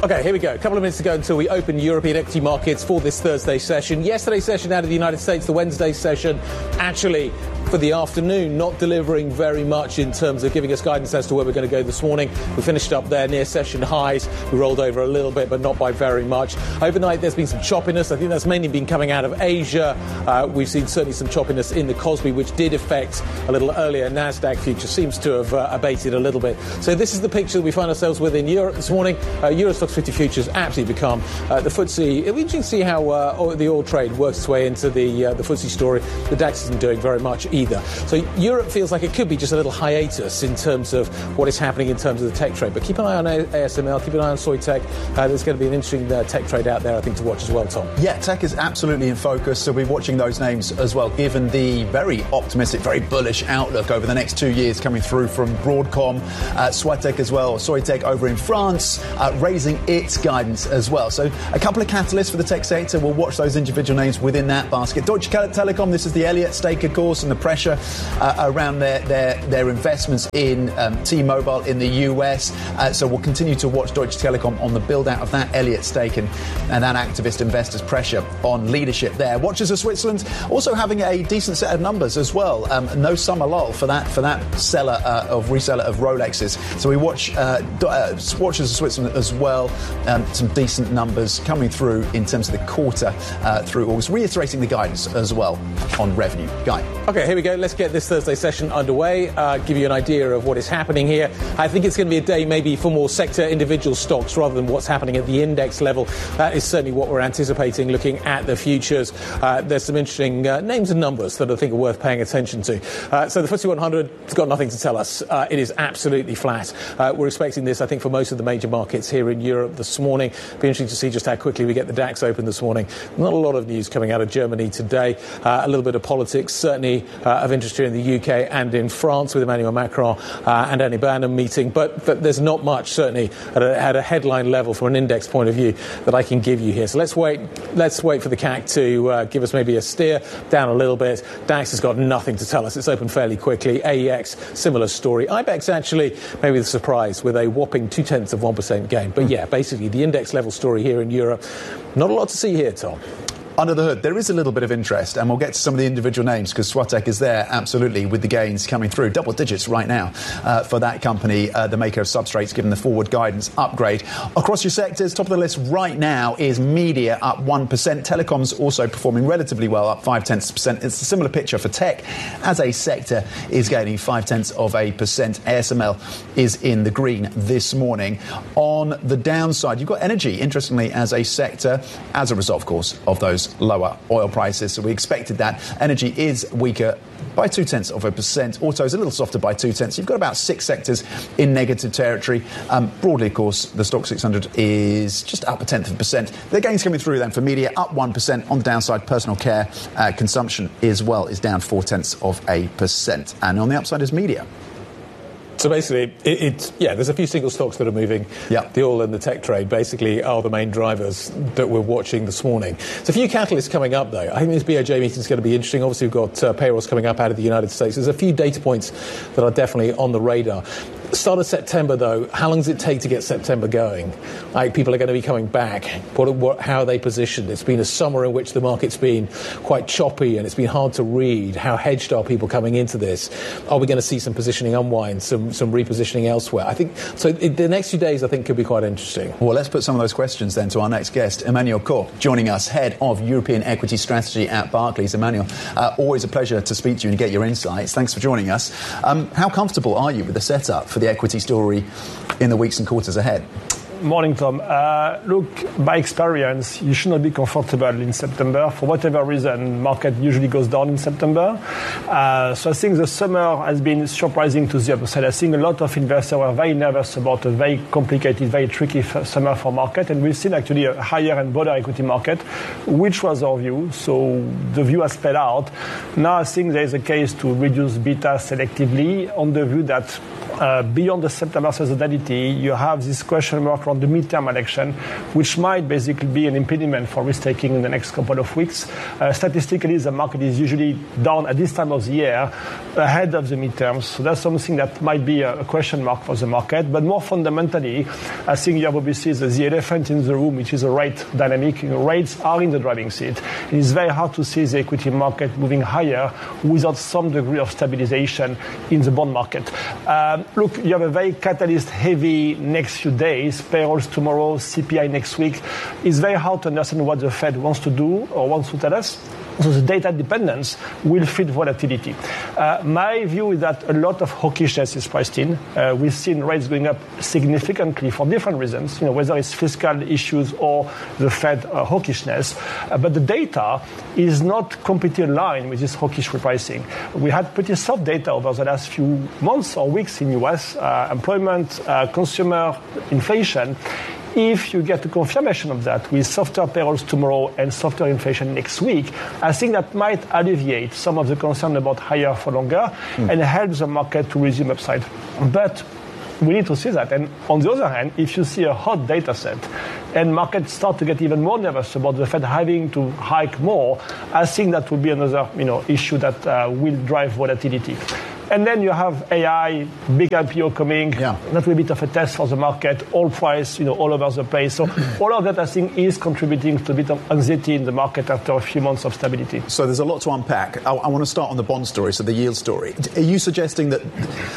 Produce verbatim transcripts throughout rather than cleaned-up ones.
OK, here we go. A couple of minutes to go until we open European equity markets for this Thursday session. Yesterday's session out of the United States, the Wednesday session, actually, for the afternoon, not delivering very much in terms of giving us guidance as to where we're going to go this morning. We finished up there near session highs. We rolled over a little bit, but not by very much. Overnight, there's been some choppiness. I think that's mainly been coming out of Asia. Uh, we've seen certainly some choppiness in the Kospi, which did affect a little earlier. NASDAQ future seems to have uh, abated a little bit. So this is the picture that we find ourselves with in Europe this morning. Uh, Euro Stoxx fifty futures absolutely become uh, the F T S E. It'll be interesting to see how uh, the oil trade works its way into the uh, the F T S E story. The DAX isn't doing very much either. So Europe feels like it could be just a little hiatus in terms of what is happening in terms of the tech trade. But keep an eye on A S M L, keep an eye on Soitec. Uh, there's going to be an interesting uh, tech trade out there, I think, to watch as well, Tom. Yeah, tech is absolutely in focus, so we're watching those names as well, given the very optimistic, very bullish outlook over the next two years coming through from Broadcom, uh, Soitec as well, Soitec over in France, uh, raising its guidance as well. So a couple of catalysts for the tech sector. We'll watch those individual names within that basket. Deutsche Telekom, this is the Elliott stake, of course, and the pressure uh, around their, their, their investments in um, T-Mobile in the U S. Uh, so we'll continue to watch Deutsche Telekom on the build-out of that Elliott stake and, and that activist investors' pressure on leadership there. Watchers of Switzerland also having a decent set of numbers as well. Um, no summer lull for that for that seller uh, of reseller of Rolexes. So we watch uh, uh, Watchers of Switzerland as well. Um, some decent numbers coming through in terms of the quarter uh, through August, reiterating the guidance as well on revenue. Guy. OK, here we go. Let's get this Thursday session underway. Uh, give you an idea of what is happening here. I think it's going to be a day maybe for more sector individual stocks rather than what's happening at the index level. That is certainly what we're anticipating looking at the futures. Uh, there's some interesting uh, names and numbers that I think are worth paying attention to. Uh, so the F T S E one hundred has got nothing to tell us. Uh, it is absolutely flat. Uh, we're expecting this, I think, for most of the major markets here in Europe this morning. Be interesting to see just how quickly we get the DAX open this morning. Not a lot of news coming out of Germany today. Uh, a little bit of politics, certainly uh, of interest here in the U K and in France with Emmanuel Macron uh, and Annie Bannum meeting. But, but there's not much, certainly, at a, at a headline level from an index point of view that I can give you here. So let's wait. Let's wait for the C A C to uh, give us maybe a steer down a little bit. DAX has got nothing to tell us. It's opened fairly quickly. A E X, similar story. IBEX actually, maybe the surprise, with a whopping two-tenths of one percent gain. But yeah, basically the index level story here in Europe. Not a lot to see here, Tom. Under the hood, there is a little bit of interest, and we'll get to some of the individual names because Soitec is there, absolutely, with the gains coming through. Double digits right now uh, for that company, uh, the maker of substrates, given the forward guidance upgrade. Across your sectors, top of the list right now is media, up one percent. Telecoms also performing relatively well, up five-tenths of a percent. It's a similar picture for tech, as a sector is gaining five-tenths of a percent. A S M L is in the green this morning. On the downside, you've got energy, interestingly, as a sector, as a result, of course, of those lower oil prices. So we expected that. Energy is weaker by two-tenths of a percent. Auto is a little softer by two-tenths. You've got about six sectors in negative territory. Um, broadly, of course, the Stoxx six hundred is just up a tenth of a percent. The gains coming through then for media, up one percent. On the downside, personal care uh, consumption as well is down four-tenths of a percent. And on the upside is media. So basically, it, it's, yeah, there's a few single stocks that are moving. Yep. The oil and the tech trade basically are the main drivers that we're watching this morning. There's a few catalysts coming up, though. I think this B O J meeting is going to be interesting. Obviously, we've got uh, payrolls coming up out of the United States. There's a few data points that are definitely on the radar. Start of September, though, how long does it take to get September going? Like, people are going to be coming back. What, what, how are they positioned? It's been a summer in which the market's been quite choppy and it's been hard to read. How hedged are people coming into this? Are we going to see some positioning unwind, some, some repositioning elsewhere? I think so. It, the next few days, I think, could be quite interesting. Well, let's put some of those questions then to our next guest, Emmanuel Koch, joining us, head of European Equity Strategy at Barclays. Emmanuel, uh, always a pleasure to speak to you and get your insights. Thanks for joining us. Um, how comfortable are you with the setup for the equity story in the weeks and quarters ahead? Morning, Tom. Uh, look, by experience, you should not be comfortable in September. For whatever reason, market usually goes down in September. Uh, so I think the summer has been surprising to the upside. I think a lot of investors were very nervous about a very complicated, very tricky f- summer for market. And we've seen actually a higher and broader equity market, which was our view. So the view has played out. Now I think there is a case to reduce beta selectively on the view that uh, beyond the September seasonality, you have this question mark around around the midterm election, which might basically be an impediment for risk-taking in the next couple of weeks. Uh, statistically, the market is usually down at this time of the year ahead of the midterms. So that's something that might be a, a question mark for the market. But more fundamentally, I think you have obviously the, the elephant in the room, which is a rate dynamic. You know, rates are in the driving seat. It is very hard to see the equity market moving higher without some degree of stabilization in the bond market. Um, look, you have a very catalyst-heavy next few days, payrolls tomorrow, C P I next week. It's very hard to understand what the Fed wants to do or wants to tell us. So the data dependence will feed volatility. Uh, my view is that a lot of hawkishness is priced in. Uh, we've seen rates going up significantly for different reasons, you know, whether it's fiscal issues or the Fed uh, hawkishness. Uh, but the data is not completely aligned with this hawkish repricing. We had pretty soft data over the last few months or weeks in the U S, uh, employment, uh, consumer, inflation. If you get a confirmation of that with softer payrolls tomorrow and softer inflation next week, I think that might alleviate some of the concern about higher for longer mm. and help the market to resume upside. But we need to see that. And on the other hand, if you see a hot data set and markets start to get even more nervous about the Fed having to hike more, I think that will be another you know, issue that uh, will drive volatility. And then you have A I, big I P O coming. Yeah. That will be a bit of a test for the market. Oil price, you know, all over the place. So all of that, I think, is contributing to a bit of anxiety in the market after a few months of stability. So there's a lot to unpack. I, I want to start on the bond story, so the yield story. Are you suggesting that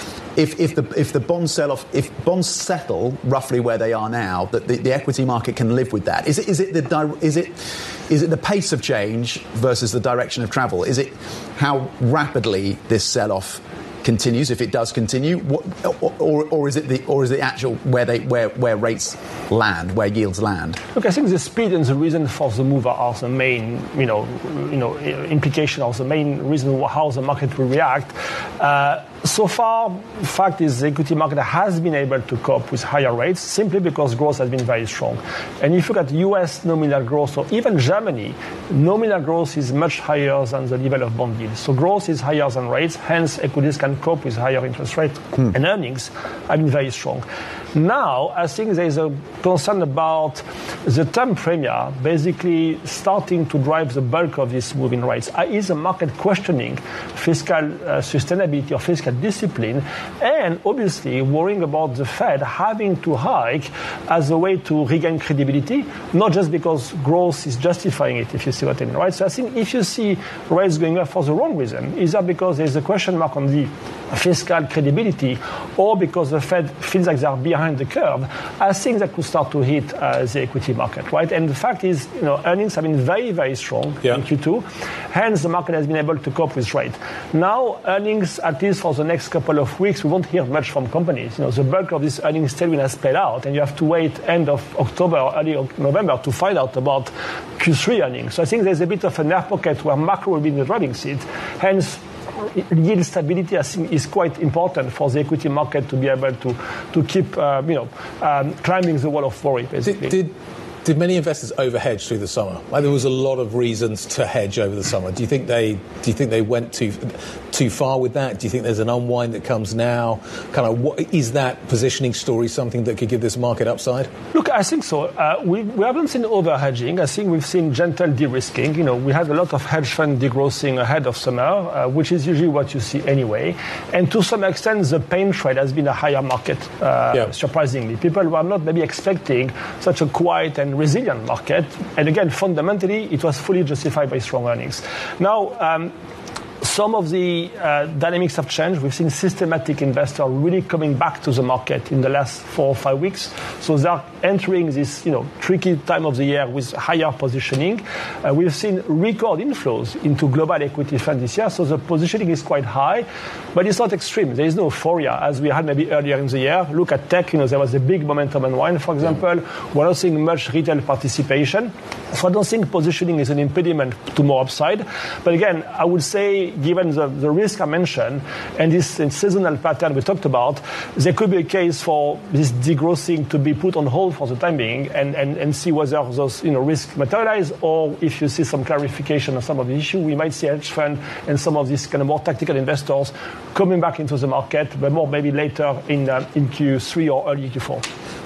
if, if the if the bond sell-off, if bonds settle roughly where they are now, that the, the equity market can live with that? Is it is it the is it is it the pace of change versus the direction of travel? Is it how rapidly this sell-off continues, if it does continue, what, or, or, or is it the or is it actual where they where, where rates land, where yields land? Look, I think the speed and the reason for the move are the main, you know, you know, implication or the main reason how the market will react. Uh, So far, the fact is the equity market has been able to cope with higher rates simply because growth has been very strong. And if you look at U S nominal growth or even Germany, nominal growth is much higher than the level of bond yields. So growth is higher than rates, hence equities can cope with higher interest rates hmm. and earnings have been very strong. Now, I think there is a concern about the term premia basically starting to drive the bulk of this move in rates. Is the market questioning fiscal uh, sustainability or fiscal discipline, and obviously worrying about the Fed having to hike as a way to regain credibility, not just because growth is justifying it, if you see what I mean, right? So I think if you see rates going up for the wrong reason, is that because there's a question mark on the fiscal credibility or because the Fed feels like they're behind the curve, I think that could start to hit uh, the equity market, right? And the fact is, you know, earnings have been very, very strong yeah. in Q two. Hence, the market has been able to cope with rate. Now, earnings, at least for the next couple of weeks, we won't hear much from companies. You know, the bulk of this earnings tailwind has played out, and you have to wait end of October or early November to find out about Q three earnings. So I think there's a bit of an air pocket where macro will be in the driving seat. Hence, yield stability, I think, is quite important for the equity market to be able to to keep, uh, you know, um, climbing the wall of worry, basically. Did, did, did many investors overhedge through the summer? Like, there was a lot of reasons to hedge over the summer. Do you think they do you think they went too too far with that? Do you think there's an unwind that comes now? Kind of, what is that positioning story something that could give this market upside? Look, I think so. Uh, we we haven't seen overhedging. I think we've seen gentle de-risking. You know, we had a lot of hedge fund degrossing ahead of summer, uh, which is usually what you see anyway. And to some extent, the pain trade has been a higher market, uh, yeah. surprisingly. People were not maybe expecting such a quiet and resilient market. And again, fundamentally, it was fully justified by strong earnings. Now, um, some of the uh, dynamics have changed. We've seen systematic investors really coming back to the market in the last four or five weeks. So they're entering this, you know, tricky time of the year with higher positioning. Uh, we've seen record inflows into global equity funds this year. So the positioning is quite high, but it's not extreme. There is no euphoria as we had maybe earlier in the year. Look at tech. You know, there was a big momentum unwind, for example. Yeah. We're not seeing much retail participation. So I don't think positioning is an impediment to more upside. But again, I would say, given the, the risk I mentioned and this seasonal pattern we talked about, there could be a case for this degrossing to be put on hold for the time being and, and, and see whether those, you know, risks materialize, or if you see some clarification on some of the issue, we might see hedge fund and some of these kind of more tactical investors coming back into the market, but more maybe later in, uh, in Q three or early Q four.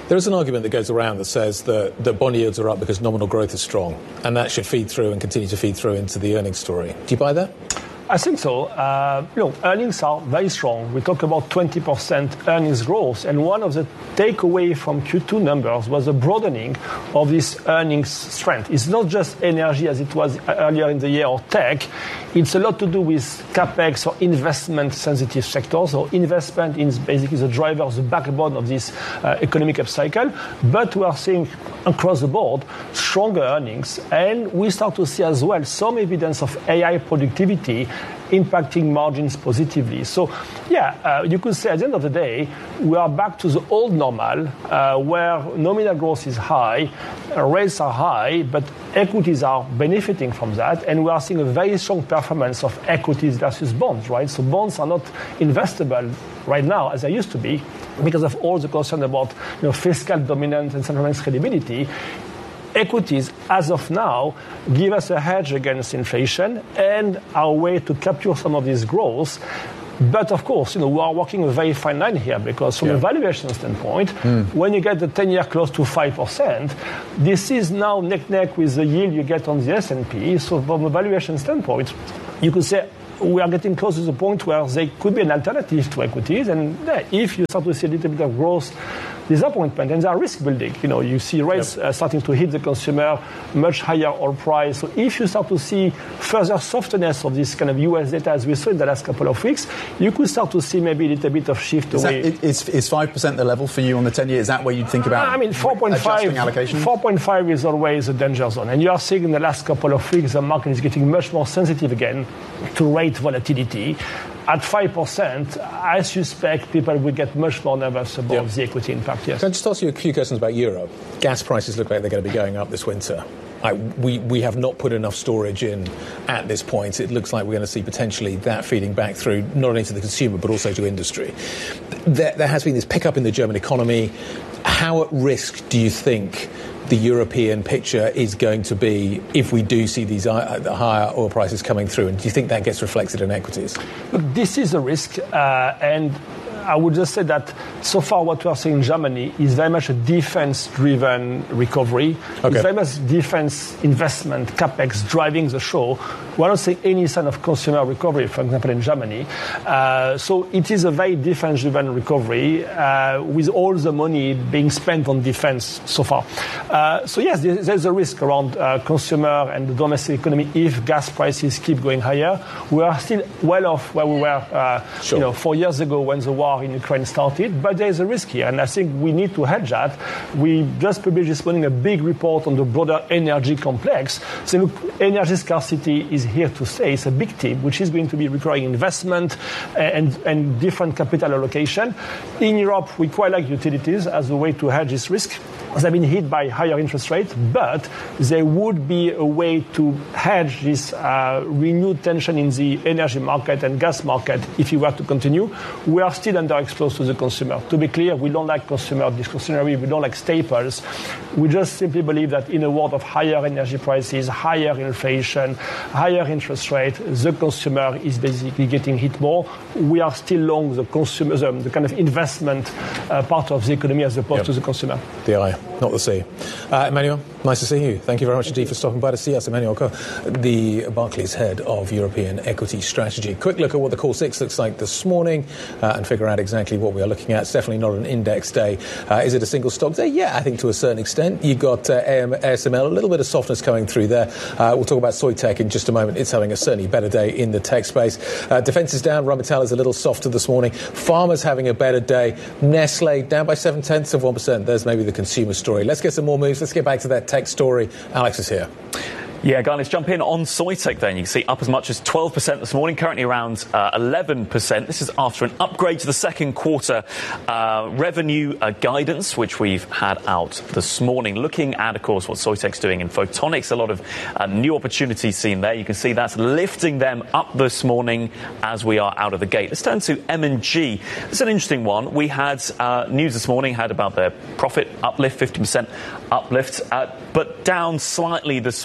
There's an argument that goes around that says that, that bond yields are up because nominal growth is strong, and that should feed through and continue to feed through into the earnings story. Do you buy that? I think so. Uh, you know, earnings are very strong. We talk about twenty percent earnings growth, and one of the takeaway from Q two numbers was a broadening of this earnings strength. It's not just energy as it was earlier in the year or tech. It's a lot to do with capex or investment-sensitive sectors. So investment is basically the driver, the backbone of this uh, economic upcycle. But we are seeing across the board stronger earnings, and we start to see as well some evidence of A I productivity impacting margins positively. So, yeah, uh, you could say at the end of the day, we are back to the old normal uh, where nominal growth is high, uh, rates are high, but equities are benefiting from that, and we are seeing a very strong performance of equities versus bonds, right? So bonds are not investable right now as they used to be because of all the concern about you know, fiscal dominance and central bank's credibility. Equities, as of now, give us a hedge against inflation and our way to capture some of this growth. But of course, you know, we are walking a very fine line here because from yeah. a valuation standpoint, mm. when you get the ten-year close to five percent, this is now neck-neck with the yield you get on the S and P. So from a valuation standpoint, you could say we are getting close to the point where they could be an alternative to equities. And yeah, if you start to see a little bit of growth, disappointment, and they are risk building. You know, you see rates yep. uh, starting to hit the consumer, much higher oil price. So if you start to see further softness of this kind of U S data as we saw in the last couple of weeks, you could start to see maybe a little bit of shift is away. That, is, is five percent the level for you on the ten-year? Is that where you'd think about I mean, four point five, adjusting allocation? four point five is always a danger zone. And you are seeing in the last couple of weeks the market is getting much more sensitive again to rate volatility. At five percent, I suspect people will get much more nervous about yep. the equity impact, yes. Can I just ask you a few questions about Europe? Gas prices look like they're going to be going up this winter. Like we, we have not put enough storage in at this point. It looks like we're going to see potentially that feeding back through not only to the consumer but also to industry. There, there has been this pickup in the German economy. How at risk do you think the European picture is going to be if we do see these higher oil prices coming through? And do you think that gets reflected in equities? Look, this is a risk, uh, and I would just say that so far what we are seeing in Germany is very much a defense-driven recovery. Okay. It's very much defense investment, capex, driving the show. We're not seeing any sign of consumer recovery, for example, in Germany. Uh, so it is a very defense-driven recovery uh, with all the money being spent on defense so far. Uh, so yes, there's a risk around uh, consumer and the domestic economy if gas prices keep going higher. We are still well off where we were uh, sure. you know, four years ago when the war in Ukraine started, but there is a risk here, and I think we need to hedge that. We just published this morning a big report on the broader energy complex. So look, energy scarcity is here to stay. It's a big theme, which is going to be requiring investment and, and different capital allocation. In Europe, we quite like utilities as a way to hedge this risk. They've been hit by higher interest rates, but there would be a way to hedge this uh, renewed tension in the energy market and gas market if you were to continue. We are still underexposed to the consumer. To be clear, we don't like consumer discretionary, we don't like staples. We just simply believe that in a world of higher energy prices, higher inflation, higher interest rate, the consumer is basically getting hit more. We are still long the consumer, the, the kind of investment uh, part of the economy as opposed yep. to the consumer. The eye, not the C. Uh, Emmanuel, nice to see you. Thank you very much indeed for stopping by to see us. Emmanuel Koh, the Barclays head of European equity strategy. Quick look at what the Core six looks like this morning uh, and figure out exactly what we are looking at. It's definitely not an index day. Uh, is it a single stock day? Yeah, I think to a certain extent. You've got uh, A S M L, a little bit of softness coming through there. Uh, we'll talk about Soitec in just a moment. It's having a certainly better day in the tech space. Uh, defense is down. Rheinmetall is a little softer this morning. Pharma's having a better day. Nestle down by seven tenths of one percent. There's maybe the consumer story. Let's get some more moves. Let's get back to that tech story. Alex is here. Yeah, guys, let's jump in on Soitec then. You can see up as much as twelve percent this morning, currently around uh, eleven percent. This is after an upgrade to the second quarter uh, revenue uh, guidance, which we've had out this morning. Looking at, of course, what Soitec's doing in photonics, a lot of uh, new opportunities seen there. You can see that's lifting them up this morning as we are out of the gate. Let's turn to M and G. It's an interesting one. We had uh, news this morning, had about their profit uplift, fifty percent uplift, uh, but down slightly this morning at around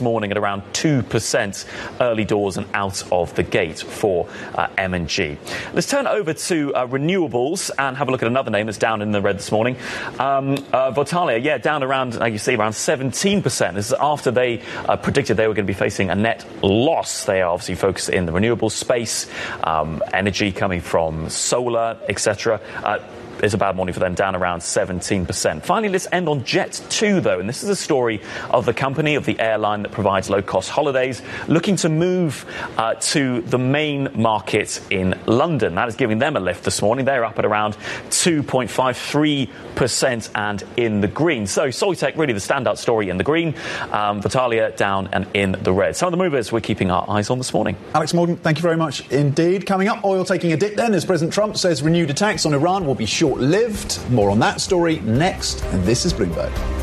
around two percent early doors and out of the gate for uh, M and G. Let's turn over to uh, renewables and have a look at another name that's down in the red this morning. Um, uh, Voltalia, yeah, down around, like you see, around seventeen percent. This is after they uh, predicted they were going to be facing a net loss. They are obviously focused in the renewable space, um, energy coming from solar, et cetera. Uh, It's a bad morning for them, down around seventeen percent. Finally, let's end on Jet two, though. And this is a story of the company, of the airline that provides low-cost holidays, looking to move uh, to the main market in London. That is giving them a lift this morning. They're up at around two point five three percent and in the green. So Soitec, really the standout story in the green. Um, Voltalia down and in the red. Some of the movers we're keeping our eyes on this morning. Alex Morgan, thank you very much indeed. Coming up, oil taking a dip then as President Trump says renewed attacks on Iran will be short-lived. More on that story next, and this is Bloomberg.